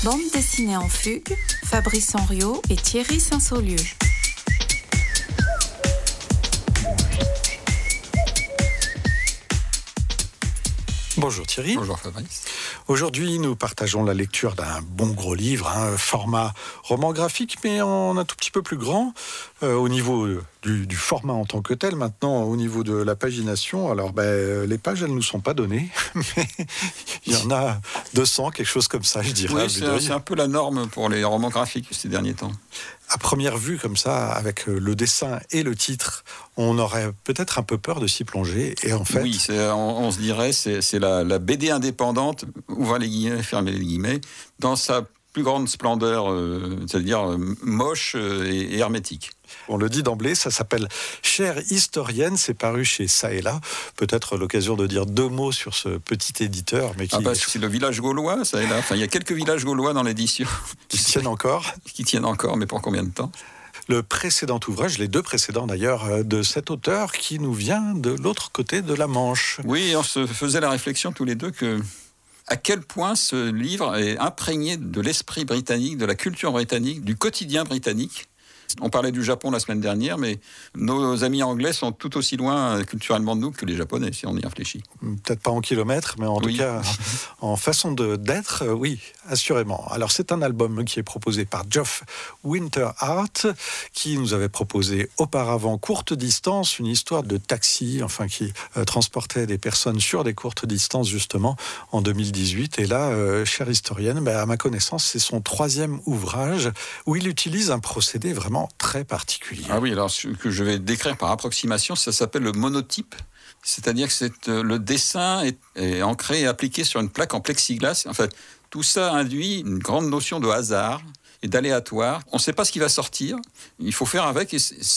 Bande dessinée en fugue, Fabrice Henriot et Thierry Saint-Saulieu. Bonjour Thierry. Bonjour Fabrice. Aujourd'hui, nous partageons la lecture d'un bon gros livre, format roman graphique, mais en un tout petit peu plus grand, au niveau du format en tant que tel. Maintenant, au niveau de la pagination, alors les pages, elles ne nous sont pas données, mais il y en a 200, quelque chose comme ça, je dirais. Oui, c'est un peu la norme pour les romans graphiques ces derniers temps. À première vue, comme ça, avec le dessin et le titre, on aurait peut-être un peu peur de s'y plonger. Et en fait... Oui, on se dirait, c'est la BD indépendante, ouvrez les guillemets, fermez les guillemets, dans sa plus grande splendeur, c'est-à-dire moche et hermétique. On le dit d'emblée, ça s'appelle Chère historienne, c'est paru chez Ça et Là. Peut-être l'occasion de dire deux mots sur ce petit éditeur. Mais qui... c'est le village gaulois, Ça et Là. Enfin, il y a quelques villages gaulois dans l'édition. Qui tiennent encore. Qui tiennent encore, mais pour combien de temps ? Le précédent ouvrage, les deux précédents d'ailleurs, de cet auteur qui nous vient de l'autre côté de la Manche. Oui, on se faisait la réflexion tous les deux que... à quel point ce livre est imprégné de l'esprit britannique, de la culture britannique, du quotidien britannique. On parlait du Japon la semaine dernière, mais nos amis anglais sont tout aussi loin culturellement de nous que les Japonais, si on y réfléchit. Peut-être pas en kilomètres, mais en tout cas, en façon d'être, oui, assurément. Alors, c'est un album qui est proposé par Geoff Winterhart, qui nous avait proposé auparavant Courte Distance, une histoire de taxi, qui transportait des personnes sur des courtes distances, justement, en 2018. Et là, chère historienne, à ma connaissance, c'est son troisième ouvrage où il utilise un procédé vraiment très particulier. Ah oui, alors ce que je vais décrire par approximation, ça s'appelle le monotype. C'est-à-dire que le dessin est ancré et appliqué sur une plaque en plexiglas. En fait, tout ça induit une grande notion de hasard et d'aléatoire. On ne sait pas ce qui va sortir. Il faut faire avec. Et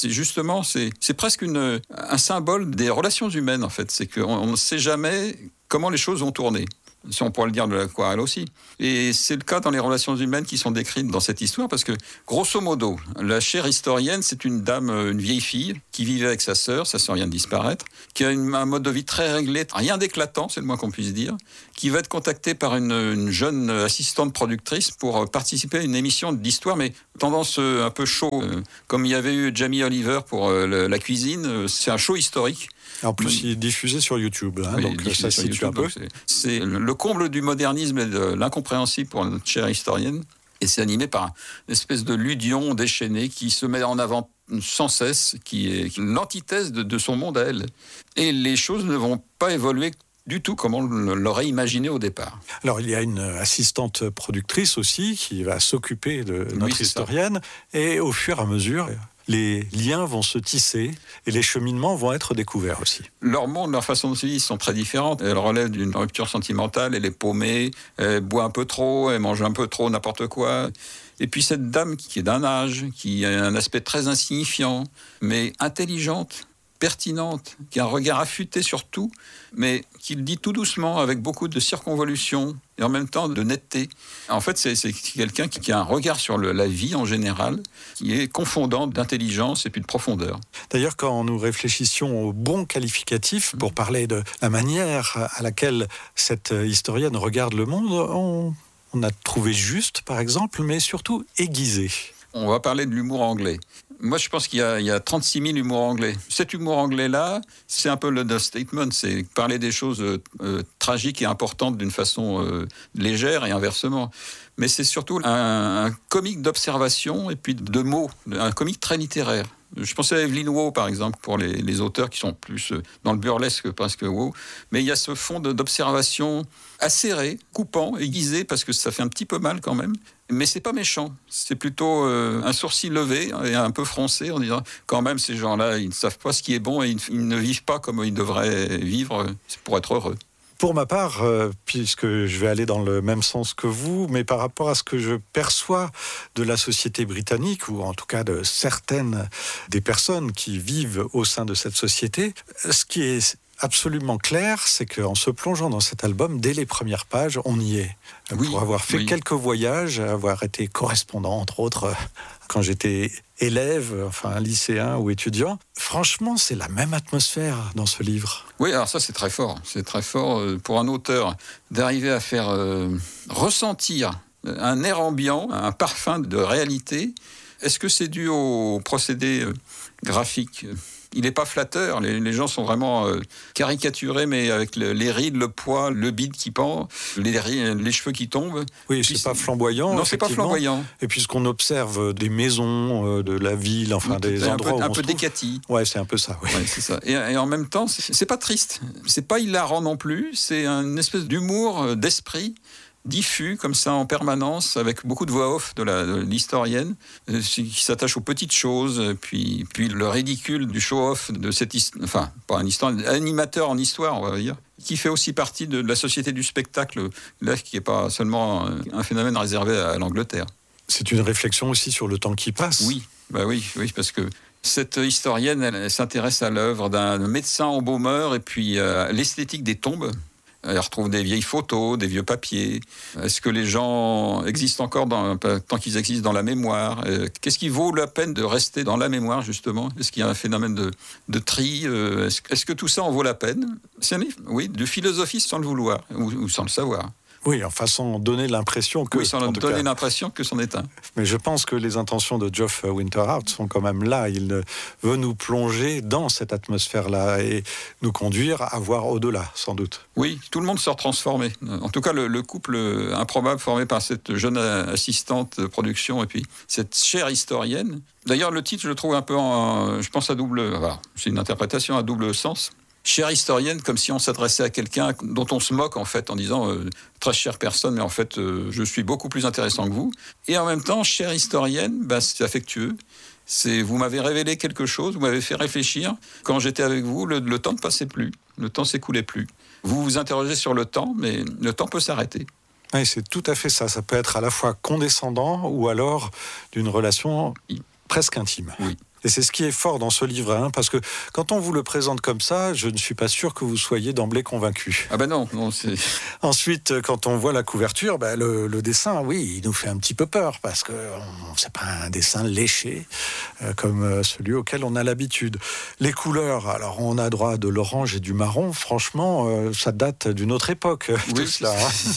c'est presque un symbole des relations humaines, en fait. C'est qu'on ne sait jamais comment les choses vont tourner. Si on pourrait le dire de l'aquarelle aussi. Et c'est le cas dans les relations humaines qui sont décrites dans cette histoire, parce que, grosso modo, la chère historienne, c'est une dame, une vieille fille, qui vivait avec sa sœur vient de disparaître, qui a un mode de vie très réglé, rien d'éclatant, c'est le moins qu'on puisse dire, qui va être contactée par une jeune assistante productrice pour participer à une émission d'histoire, mais tendance un peu show, comme il y avait eu Jamie Oliver pour la cuisine, c'est un show historique. En plus, il est diffusé sur YouTube, donc ça se situe un peu. C'est le comble du modernisme et de l'incompréhensible pour notre chère historienne. Et c'est animé par une espèce de Ludion déchaîné qui se met en avant sans cesse, qui est l'antithèse de son monde à elle. Et les choses ne vont pas évoluer du tout comme on l'aurait imaginé au départ. Alors, il y a une assistante productrice aussi qui va s'occuper de notre historienne. Et au fur et à mesure... les liens vont se tisser et les cheminements vont être découverts aussi. Leur monde, leur façon de vivre sont très différentes. Elle relève d'une rupture sentimentale, elle est paumée, elle boit un peu trop, elle mange un peu trop n'importe quoi. Et puis cette dame qui est d'un âge, qui a un aspect très insignifiant, mais intelligente, pertinente, qui a un regard affûté sur tout, mais qui le dit tout doucement, avec beaucoup de circonvolution et en même temps de netteté. En fait, c'est quelqu'un qui a un regard sur la vie en général, qui est confondant d'intelligence et puis de profondeur. D'ailleurs, quand nous réfléchissions au bon qualificatif pour parler de la manière à laquelle cette historienne regarde le monde, on a trouvé juste, par exemple, mais surtout aiguisé. On va parler de l'humour anglais. Moi, je pense qu'il y a 36 000 humours anglais. Cet humour anglais-là, c'est un peu l'understatement, c'est parler des choses tragiques et importantes d'une façon légère et inversement. Mais c'est surtout un comique d'observation et puis de mots, un comique très littéraire. Je pensais à Evelyn Waugh, par exemple, pour les auteurs qui sont plus dans le burlesque presque Waugh. Mais il y a ce fond d'observation acéré, coupant, aiguisé, parce que ça fait un petit peu mal quand même. Mais c'est pas méchant. C'est plutôt un sourcil levé et un peu froncé en disant quand même ces gens-là, ils ne savent pas ce qui est bon et ils ne vivent pas comme ils devraient vivre pour être heureux. Pour ma part, puisque je vais aller dans le même sens que vous, mais par rapport à ce que je perçois de la société britannique, ou en tout cas de certaines des personnes qui vivent au sein de cette société, ce qui est absolument clair, c'est qu'en se plongeant dans cet album, dès les premières pages, on y est. Oui, pour avoir fait quelques voyages, avoir été correspondant, entre autres, quand j'étais élève, enfin lycéen ou étudiant. Franchement, c'est la même atmosphère dans ce livre. Oui, alors ça, c'est très fort. C'est très fort pour un auteur d'arriver à faire ressentir un air ambiant, un parfum de réalité. Est-ce que c'est dû au procédé graphique ? Il n'est pas flatteur, les gens sont vraiment caricaturés, mais avec les rides, le poids, le bide qui pend, les cheveux qui tombent. Oui, c'est pas flamboyant. Non, c'est pas flamboyant. Et puis ce qu'on observe des maisons, de la ville, enfin des endroits un peu décati. Ouais, c'est un peu ça. Oui. Ouais, c'est ça. Et en même temps, c'est pas triste, c'est pas hilarant non plus. C'est une espèce d'humour, d'esprit diffus comme ça en permanence, avec beaucoup de voix off de l'historienne, qui s'attache aux petites choses, puis le ridicule du show-off de enfin, pas un historien, animateur en histoire, on va dire, qui fait aussi partie de la société du spectacle, là, qui n'est pas seulement un phénomène réservé à l'Angleterre. C'est une réflexion aussi sur le temps qui passe. Oui, parce que cette historienne, elle s'intéresse à l'œuvre d'un médecin embaumeur et puis à l'esthétique des tombes. Elle retrouve des vieilles photos, des vieux papiers. Est-ce que les gens existent encore tant qu'ils existent dans la mémoire ? Qu'est-ce qui vaut la peine de rester dans la mémoire, justement ? Est-ce qu'il y a un phénomène de tri ? Est-ce que tout ça en vaut la peine ? C'est un livre, oui, de philosophie sans le vouloir, ou sans le savoir. Oui, enfin sans donner l'impression que... Oui, sans donner l'impression que c'en est un. Mais je pense que les intentions de Geoff Winterhart sont quand même là. Il veut nous plonger dans cette atmosphère-là et nous conduire à voir au-delà, sans doute. Oui, tout le monde sort transformé. En tout cas, le couple improbable formé par cette jeune assistante de production et puis cette chère historienne. D'ailleurs, le titre, je le trouve un peu je pense c'est une interprétation à double sens. Chère historienne, comme si on s'adressait à quelqu'un dont on se moque, en fait, en disant très chère personne, mais en fait, je suis beaucoup plus intéressant que vous. Et en même temps, chère historienne, c'est affectueux. Vous m'avez révélé quelque chose, vous m'avez fait réfléchir. Quand j'étais avec vous, le temps ne passait plus, le temps s'écoulait plus. Vous vous interrogez sur le temps, mais le temps peut s'arrêter. Oui, c'est tout à fait ça. Ça peut être à la fois condescendant ou alors d'une relation presque intime. Oui. Et c'est ce qui est fort dans ce livre, parce que quand on vous le présente comme ça, je ne suis pas sûr que vous soyez d'emblée convaincu. Ah ben non, c'est... Ensuite, quand on voit la couverture, le dessin, oui, il nous fait un petit peu peur, parce que c'est pas un dessin léché, comme celui auquel on a l'habitude. Les couleurs, alors on a droit de l'orange et du marron, franchement, ça date d'une autre époque, tout cela.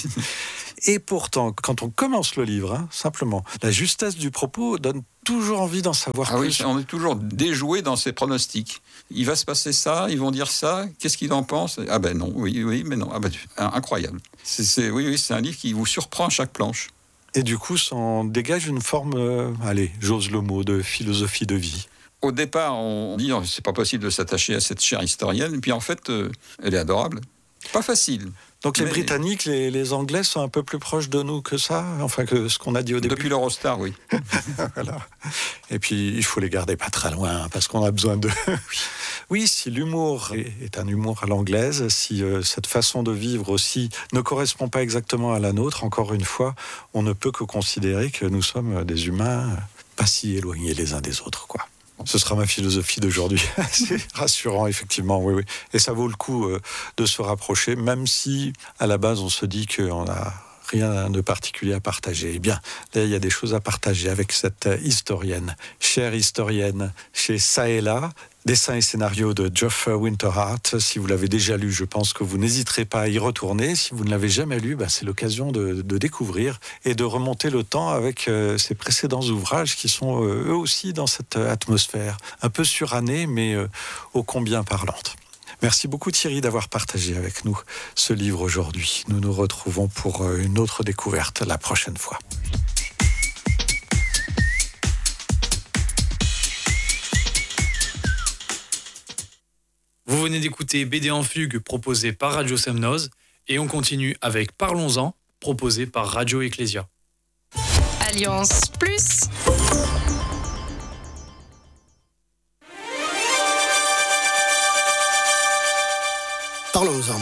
Et pourtant, quand on commence le livre, simplement, la justesse du propos donne toujours envie d'en savoir plus. Oui, on est toujours déjoué dans ses pronostics. Il va se passer ça, ils vont dire ça, qu'est-ce qu'ils en pensent ? Ah ben non, oui, mais non. Incroyable. C'est un livre qui vous surprend à chaque planche. Et du coup, ça en dégage une forme, j'ose le mot, de philosophie de vie. Au départ, on dit c'est pas possible de s'attacher à cette chère historienne, et puis en fait, elle est adorable. Pas facile. Donc les Britanniques, les Anglais sont un peu plus proches de nous que ça, enfin que ce qu'on a dit au début. Depuis l'Eurostar, oui. Voilà. Et puis il faut les garder pas très loin, parce qu'on a besoin d'eux. Oui, si l'humour est un humour à l'anglaise, si cette façon de vivre aussi ne correspond pas exactement à la nôtre, encore une fois, on ne peut que considérer que nous sommes des humains pas si éloignés les uns des autres, quoi. Ce sera ma philosophie d'aujourd'hui. C'est rassurant, effectivement, oui. Et ça vaut le coup de se rapprocher, même si, à la base, on se dit qu'on n'a rien de particulier à partager. Eh bien, là, il y a des choses à partager avec cette historienne, chère historienne, chez Ça et Là. Dessin et scénario de Geoff Winterhart. Si vous l'avez déjà lu, je pense que vous n'hésiterez pas à y retourner. Si vous ne l'avez jamais lu, c'est l'occasion de découvrir et de remonter le temps avec ses précédents ouvrages qui sont eux aussi dans cette atmosphère, un peu surannée, mais ô combien parlante. Merci beaucoup Thierry d'avoir partagé avec nous ce livre aujourd'hui. Nous nous retrouvons pour une autre découverte la prochaine fois. Vous venez d'écouter BD en fugue proposé par Radio Semnoz et on continue avec Parlons-en proposé par Radio Ecclesia. Alliance Plus. Parlons-en.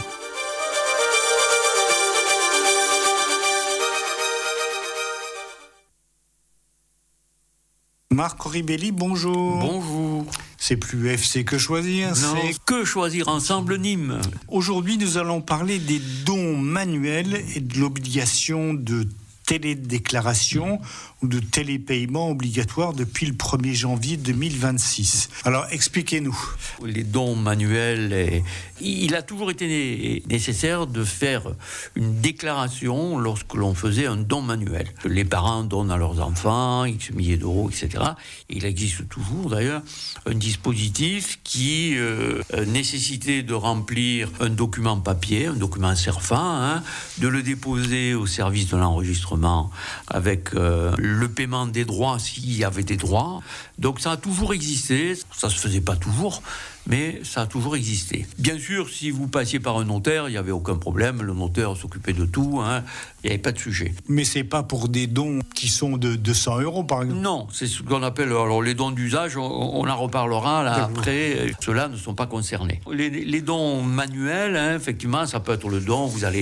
Marc Ribelli, bonjour. Bonjour. C'est plus FC que choisir, Non, c'est... que choisir ensemble Nîmes. Aujourd'hui, nous allons parler des dons manuels et de l'obligation de télédéclaration ou de télépaiement obligatoire depuis le 1er janvier 2026. Alors, expliquez-nous. Les dons manuels, il a toujours été nécessaire de faire une déclaration lorsque l'on faisait un don manuel. Les parents donnent à leurs enfants X milliers d'euros, etc. Il existe toujours d'ailleurs un dispositif qui nécessitait de remplir un document papier, un document CERFA, de le déposer au service de l'enregistrement avec le paiement des droits s'il y avait des droits. Donc ça a toujours existé, ça se faisait pas toujours, mais ça a toujours existé. Bien sûr, si vous passiez par un notaire, il n'y avait aucun problème, le notaire s'occupait de tout, il n'y avait pas de sujet. Mais c'est pas pour des dons qui sont de 200 euros, par exemple. Non, c'est ce qu'on appelle alors les dons d'usage, on en reparlera là après, ceux-là ne sont pas concernés. Les dons manuels, effectivement, ça peut être le don,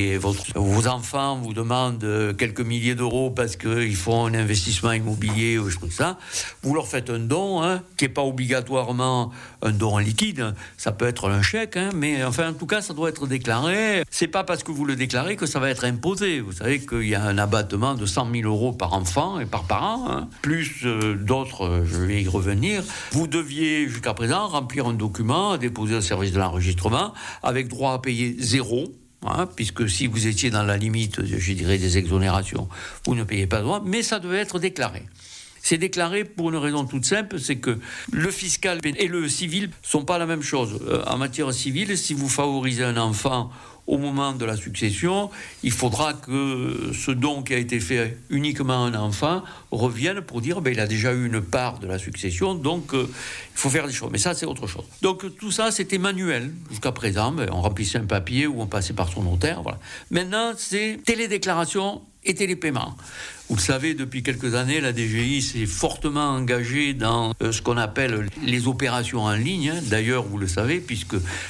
vos enfants vous demandent quelques milliers d'euros parce qu'ils font un investissement immobilier ou comme ça, vous leur faites un don, qui n'est pas obligatoirement un don en liquide, ça peut être un chèque, mais enfin en tout cas ça doit être déclaré. C'est pas parce que vous le déclarez que ça va être imposé. Vous savez qu'il y a un abattement de 100 000 euros par enfant et par parent, plus d'autres, je vais y revenir. Vous deviez jusqu'à présent remplir un document, déposer au service de l'enregistrement, avec droit à payer 0. Puisque si vous étiez dans la limite, je dirais, des exonérations, vous ne payez pas de droit, mais ça devait être déclaré. C'est déclaré pour une raison toute simple, c'est que le fiscal et le civil ne sont pas la même chose. En matière civile, si vous favorisez un enfant au moment de la succession, il faudra que ce don qui a été fait uniquement à un enfant revienne pour dire il a déjà eu une part de la succession, donc il faut faire des choses. Mais ça, c'est autre chose. Donc tout ça, c'était manuel jusqu'à présent. On remplissait un papier ou on passait par son notaire. Voilà. Maintenant, c'est télédéclaration et télépaiement. Vous le savez, depuis quelques années, la DGI s'est fortement engagée dans ce qu'on appelle les opérations en ligne. D'ailleurs, vous le savez, puisque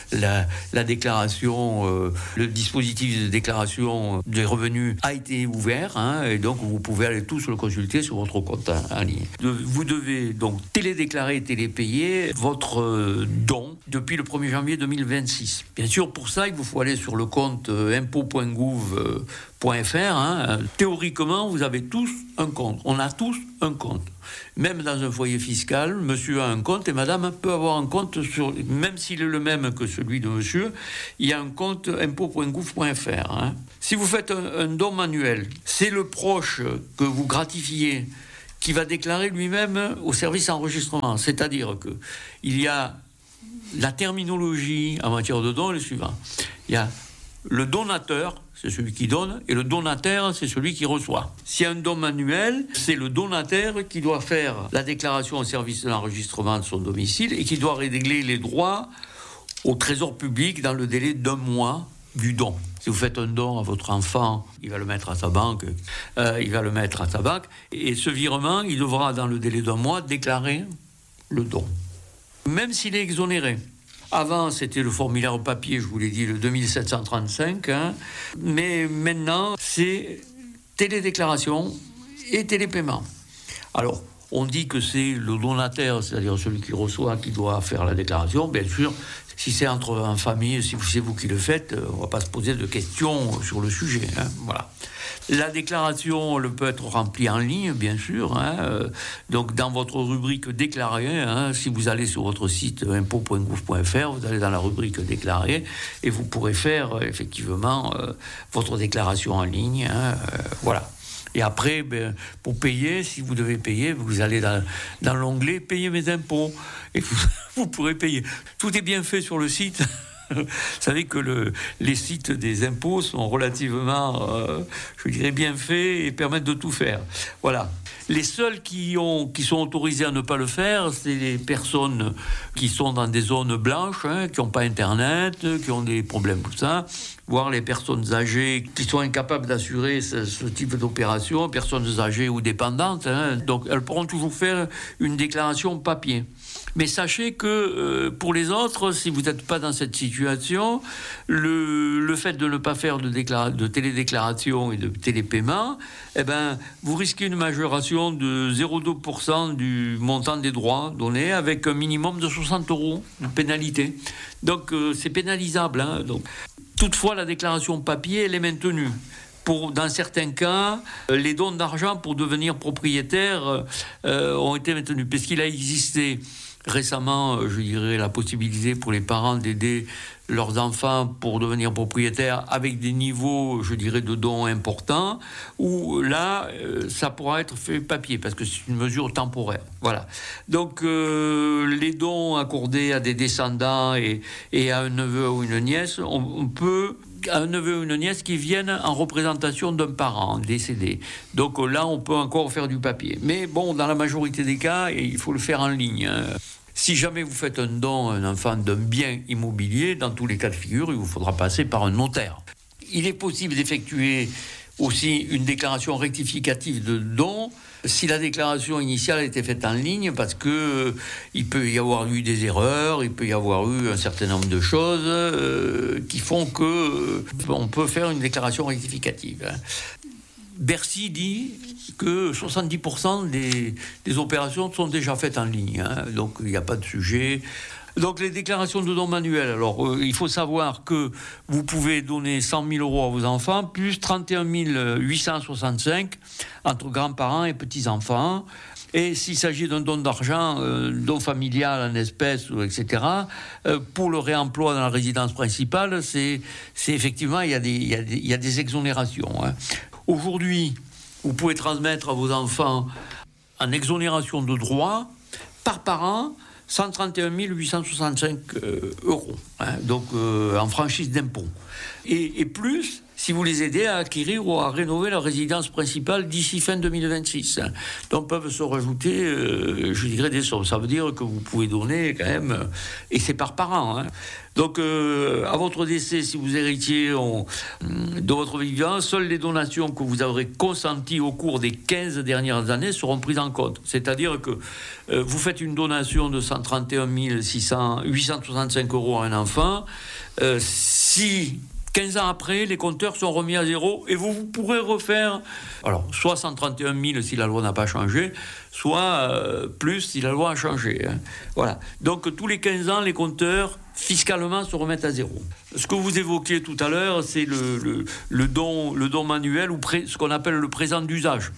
la déclaration, le dispositif de déclaration des revenus a été ouvert, et donc vous pouvez aller tous le consulter sur votre compte en ligne. Vous devez donc télédéclarer et télépayer votre don depuis le 1er janvier 2026. Bien sûr, pour ça, il vous faut aller sur le compte impôt.gouv.fr. Théoriquement, vous avez tous un compte. On a tous un compte. Même dans un foyer fiscal, monsieur a un compte et madame peut avoir un compte, même s'il est le même que celui de monsieur, il y a un compte impôt.gouv.fr. Si vous faites un don manuel, c'est le proche que vous gratifiez qui va déclarer lui-même au service enregistrement. C'est-à-dire qu'il y a la terminologie en matière de don est le suivant. Il y a le donateur, c'est celui qui donne, et le donataire, c'est celui qui reçoit. S'il y a un don manuel, c'est le donataire qui doit faire la déclaration au service de l'enregistrement de son domicile et qui doit régler les droits au trésor public dans le délai d'1 mois du don. Si vous faites un don à votre enfant, il va le mettre à sa banque, et ce virement, il devra, dans le délai d'1 mois, déclarer le don. Même s'il est exonéré. Avant, c'était le formulaire papier, je vous l'ai dit, le 2735, mais maintenant, c'est télédéclaration et télépaiement. Alors, on dit que c'est le donataire, c'est-à-dire celui qui reçoit, qui doit faire la déclaration. Bien sûr, si c'est en famille, si c'est vous qui le faites, on ne va pas se poser de questions sur le sujet. Voilà. La déclaration, elle peut être remplie en ligne, bien sûr. Donc, dans votre rubrique déclarée, si vous allez sur votre site impôt.gouv.fr, vous allez dans la rubrique déclarée et vous pourrez faire effectivement votre déclaration en ligne. Voilà. Et après, pour payer, si vous devez payer, vous allez dans l'onglet « Payer mes impôts » et vous pourrez payer. Tout est bien fait sur le site. Vous savez que les sites des impôts sont relativement, je dirais, bien faits et permettent de tout faire. Voilà. Les seuls qui sont autorisés à ne pas le faire, c'est les personnes qui sont dans des zones blanches, qui n'ont pas Internet, qui ont des problèmes, tout ça, voire les personnes âgées qui sont incapables d'assurer ce type d'opération, personnes âgées ou dépendantes. Donc, elles pourront toujours faire une déclaration papier. Mais sachez que pour les autres, si vous n'êtes pas dans cette situation, le fait de ne pas faire de télédéclaration et de télépaiement, vous risquez une majoration de 0,2% du montant des droits donnés avec un minimum de 60 € de pénalité. Donc c'est pénalisable. Donc, toutefois, la déclaration papier, elle est maintenue. dans certains cas, les dons d'argent pour devenir propriétaire ont été maintenus, parce qu'il a existé récemment, je dirais, la possibilité pour les parents d'aider leurs enfants pour devenir propriétaires avec des niveaux, je dirais, de dons importants, où là, ça pourra être fait papier, parce que c'est une mesure temporaire. Voilà. Donc, les dons accordés à des descendants et à un neveu ou une nièce, on peut... à un neveu ou une nièce qui viennent en représentation d'un parent décédé. Donc là, on peut encore faire du papier. Mais bon, dans la majorité des cas, il faut le faire en ligne. Si jamais vous faites un don à un enfant d'un bien immobilier, dans tous les cas de figure, il vous faudra passer par un notaire. Il est possible d'effectuer aussi une déclaration rectificative de don si la déclaration initiale a été faite en ligne, parce que il peut y avoir eu des erreurs, il peut y avoir eu un certain nombre de choses qui font que on peut faire une déclaration rectificative. Bercy dit que 70% des opérations sont déjà faites en ligne, donc il n'y a pas de sujet. Donc les déclarations de dons manuels, alors il faut savoir que vous pouvez donner 100 000 euros à vos enfants, plus 31 865 entre grands-parents et petits-enfants. Et s'il s'agit d'un don d'argent, don familial en espèces, etc., pour le réemploi dans la résidence principale, c'est effectivement, il y a des exonérations. Aujourd'hui, vous pouvez transmettre à vos enfants en exonération de droits par parent 131 865 euros, donc en franchise d'impôt. Et plus, si vous les aidez à acquérir ou à rénover leur résidence principale d'ici fin 2026. Donc peuvent se rajouter, je dirais, des sommes. Ça veut dire que vous pouvez donner quand même, et c'est par parent. Donc, à votre décès, si vous héritiez de votre vivant, seules les donations que vous aurez consenties au cours des 15 dernières années seront prises en compte. C'est-à-dire que vous faites une donation de 131 865 euros à un enfant. Si 15 ans après, les compteurs sont remis à zéro et vous pourrez refaire, alors, soit 131 000 si la loi n'a pas changé, soit plus si la loi a changé. Voilà. Donc, tous les 15 ans, les compteurs, fiscalement, se remettent à zéro. Ce que vous évoquiez tout à l'heure, c'est le don manuel ou ce qu'on appelle le présent d'usage.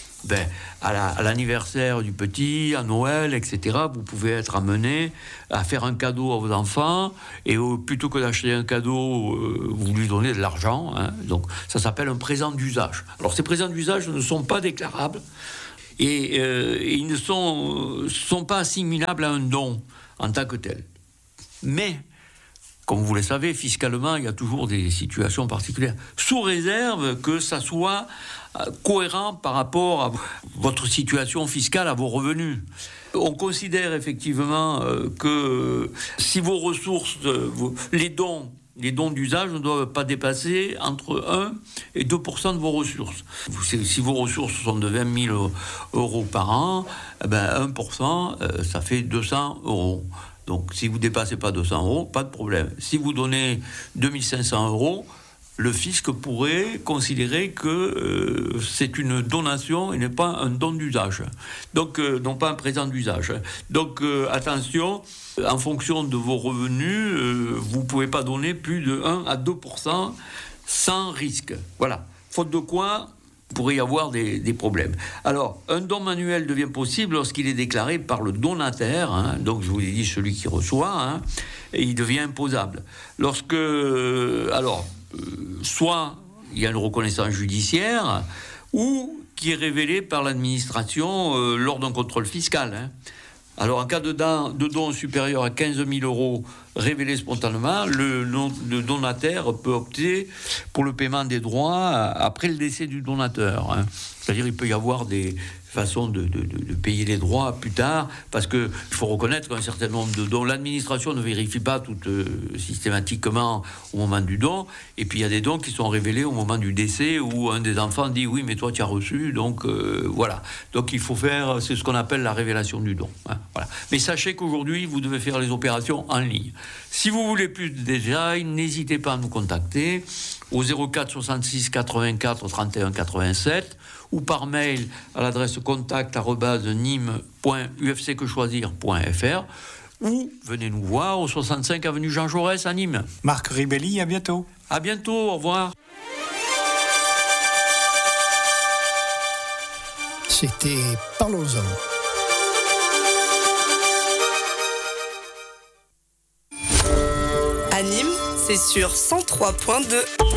À l'anniversaire du petit, à Noël, etc., vous pouvez être amené à faire un cadeau à vos enfants et plutôt que d'acheter un cadeau, vous lui donnez de l'argent. Donc ça s'appelle un présent d'usage. Alors ces présents d'usage ne sont pas déclarables et ils ne sont pas assimilables à un don en tant que tel. Mais comme vous le savez, fiscalement, il y a toujours des situations particulières, sous réserve que ça soit cohérent par rapport à votre situation fiscale, à vos revenus. On considère effectivement que si vos ressources, les dons d'usage ne doivent pas dépasser entre 1 et 2% de vos ressources. Si vos ressources sont de 20 000 euros par an, 1%, ça fait 200 euros. Donc, si vous ne dépassez pas 200 euros, pas de problème. Si vous donnez 2500 euros, le fisc pourrait considérer que c'est une donation et n'est pas un don d'usage. Donc, non pas un présent d'usage. Donc, attention, en fonction de vos revenus, vous ne pouvez pas donner plus de 1 à 2% sans risque. Voilà. Faute de quoi, il pourrait y avoir des problèmes. Alors, un don manuel devient possible lorsqu'il est déclaré par le donataire, donc je vous ai dit celui qui reçoit, et il devient imposable. Lorsque, soit il y a une reconnaissance judiciaire, ou qui est révélée par l'administration lors d'un contrôle fiscal. Alors, en cas de don supérieur à 15 000 euros révélé spontanément, le donataire peut opter pour le paiement des droits après le décès du donateur. C'est-à-dire qu'il peut y avoir des façons de payer les droits plus tard, parce qu'il faut reconnaître qu'un certain nombre de dons, l'administration ne vérifie pas tout systématiquement au moment du don, et puis il y a des dons qui sont révélés au moment du décès, où un des enfants dit « oui, mais toi tu as reçu », donc voilà. Donc il faut faire, c'est ce qu'on appelle la révélation du don. Voilà. Mais sachez qu'aujourd'hui, vous devez faire les opérations en ligne. Si vous voulez plus de détails, n'hésitez pas à nous contacter au 04 66 84 31 87 ou par mail à l'adresse contact@nîmes.ufcquechoisir.fr ou venez nous voir au 65 avenue Jean Jaurès à Nîmes. Marc Ribelli, à bientôt. À bientôt, au revoir. C'était Parlons-en. À Nîmes, c'est sur 103.2.